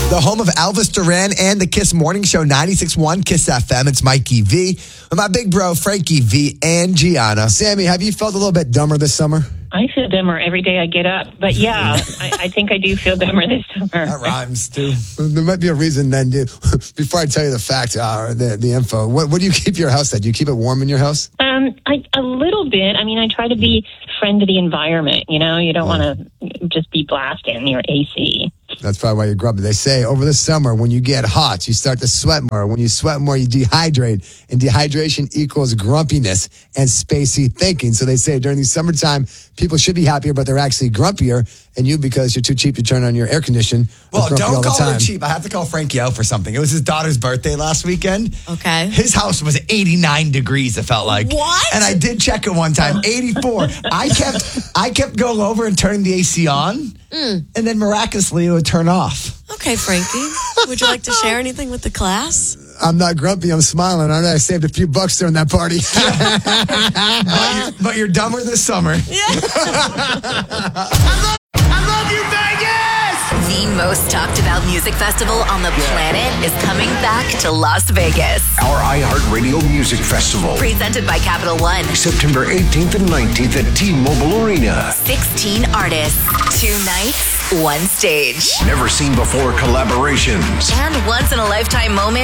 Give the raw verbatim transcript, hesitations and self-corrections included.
The home of Elvis Duran and the Kiss Morning Show, ninety-six point one Kiss F M. It's Mikey V with my big bro, Frankie V and Gianna. Sammy, have you felt a little bit dumber this summer? I feel dumber every day I get up. But yeah, I, I think I do feel dumber this summer. That rhymes, too. There might be a reason then, dude. Before I tell you the fact uh, or the, the info, what, what do you keep your house at? Do you keep it warm in your house? Um, I, a little bit. I mean, I try to be a friend to the environment, you know? You don't want to just be blasting your A C. That's probably why you're grubby. They say over the summer, when you get hot, you start to sweat more. When you sweat more, you dehydrate. And dehydration equals grumpiness and spacey thinking. So they say during the summertime, people should be happier, but they're actually grumpier. And you, because you're too cheap to turn on your air condition. Well, don't call her cheap. I have to call Frankie out for something. It was his daughter's birthday last weekend. Okay. His house was eighty-nine degrees, it felt like. What? And I did check it one time, eighty-four. I kept I kept going over and turning the A C on, mm. and then miraculously it would turn off. Okay, Frankie. Would you like to share anything with the class? I'm not grumpy. I'm smiling. I know I saved a few bucks during that party. but, you're, but you're dumber this summer. Yeah. I love, I love you, Vegas! The most talked about music festival on the planet is coming back to Las Vegas. Our iHeartRadio Music Festival. Presented by Capital One. September eighteenth and nineteenth at T-Mobile Arena. sixteen artists, two nights, one stage. Never seen before collaborations. And once in a lifetime moments